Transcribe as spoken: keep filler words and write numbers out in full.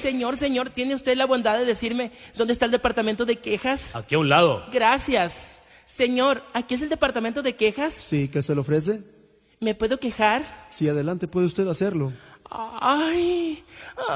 Señor, señor, ¿tiene usted la bondad de decirme dónde está el departamento de quejas? Aquí a un lado. Gracias. Señor, ¿aquí es el departamento de quejas? Sí, ¿qué se le ofrece? ¿Me puedo quejar? Sí, adelante, puede usted hacerlo. Ay,